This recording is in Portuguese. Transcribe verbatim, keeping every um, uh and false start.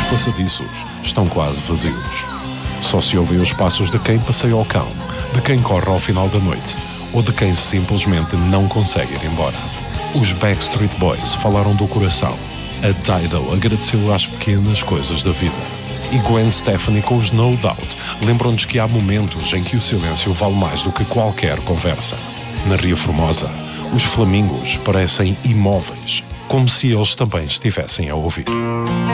passadiços estão quase vazios. Só se ouvem os passos de quem passeia ao cão, de quem corre ao final da noite ou de quem simplesmente não consegue ir embora. Os Backstreet Boys falaram do coração. A Tidal agradeceu às pequenas coisas da vida. E Gwen Stefani com os No Doubt lembram-nos que há momentos em que o silêncio vale mais do que qualquer conversa. Na Ria Formosa, os flamingos parecem imóveis, como se eles também estivessem a ouvir.